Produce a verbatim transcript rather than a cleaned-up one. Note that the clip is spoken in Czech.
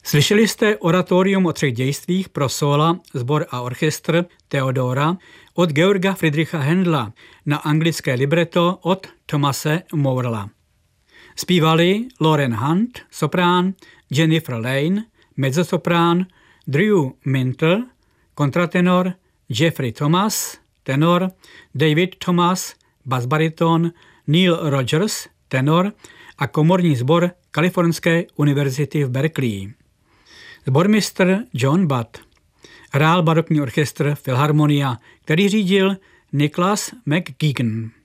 Slyšeli jste oratorium o třech dějstvích pro sóla, sbor a orchestr Theodora od Georga Friedricha Händla na anglické libreto od Thomase Morella. Zpívali Lauren Hunt, soprán, Jennifer Lane, mezzosoprán, Drew Mintle, kontratenor, Jeffrey Thomas, tenor, David Thomas, basbariton, Neil Rogers, tenor a komorní sbor Kalifornské univerzity v Berkeley. Sbormistr John Butt. Hrál barokní orchestr Philharmonia, který řídil Nicholas McGuigan.